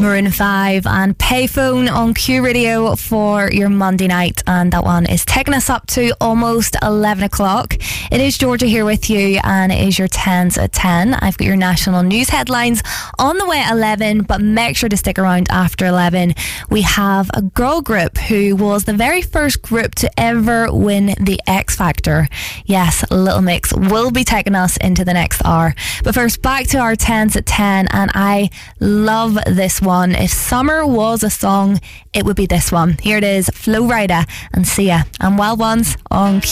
Maroon 5 and Payphone on Q Radio for your Monday night, and that one is taking us up to almost 11 o'clock. It is Georgia here with you, and it is your 10s at 10. I've got your national news headlines on the way at 11, but make sure to stick around after 11. We have a girl group who was the very first group to ever win the X Factor. Yes, Little Mix will be taking us into the next hour. But first, back to our 10s at 10, and I love this one. If summer was a song, it would be this one. Here it is, Flo Rida and Sia and Wild Ones on Q.